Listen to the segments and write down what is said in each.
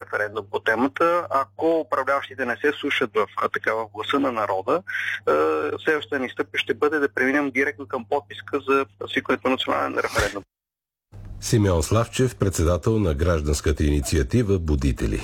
референдум по темата. Ако управляващите не се слушат в гласа на народа, следващата ни стъпка ще бъде да преминем директно към подписка за свикването на национален референдум. Симеон Славчев, председател на гражданската инициатива Будители.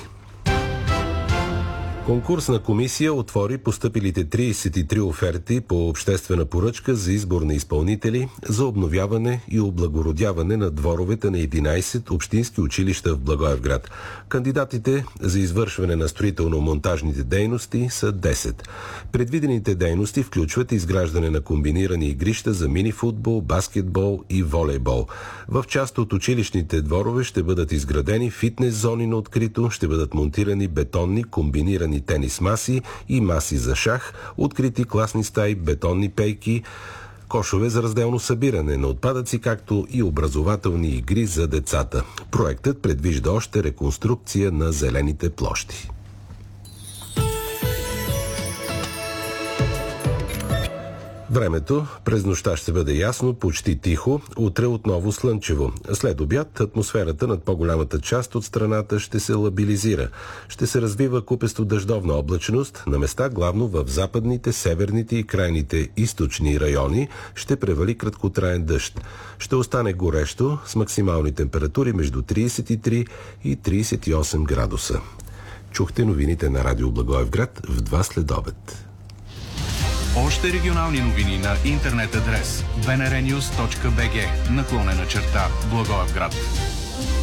Конкурсна комисия отвори постъпилите 33 оферти по обществена поръчка за избор на изпълнители за обновяване и облагородяване на дворовете на 11 общински училища в Благоевград. Кандидатите за извършване на строително-монтажните дейности са 10. Предвидените дейности включват изграждане на комбинирани игрища за мини-футбол, баскетбол и волейбол. В част от училищните дворове ще бъдат изградени фитнес зони на открито, ще бъдат монтирани бетонни комбинирани тенис маси и маси за шах, открити класни стаи, бетонни пейки, кошове за разделно събиране на отпадъци, както и образователни игри за децата. Проектът предвижда още реконструкция на зелените площи. Времето през нощта ще бъде ясно, почти тихо, утре отново слънчево. След обяд атмосферата над по-голямата част от страната ще се лабилизира. Ще се развива купесто дъждовна облачност, на места главно в западните, северните и крайните източни райони ще превали краткотраен дъжд. Ще остане горещо с максимални температури между 33 и 38 градуса. Чухте новините на Радио Благоевград в 2 следобед. Още регионални новини на интернет адрес bnrnews.bg /Благоевград.